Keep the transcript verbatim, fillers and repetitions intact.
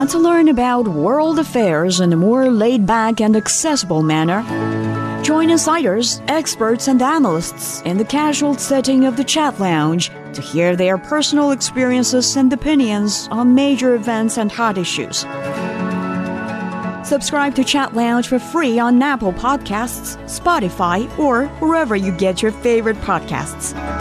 And to learn about world affairs in a more laid-back and accessible manner, join insiders, experts, and analysts in the casual setting of the Chat Lounge to hear their personal experiences and opinions on major events and hot issues. Subscribe to Chat Lounge for free on Apple Podcasts, Spotify, or wherever you get your favorite podcasts.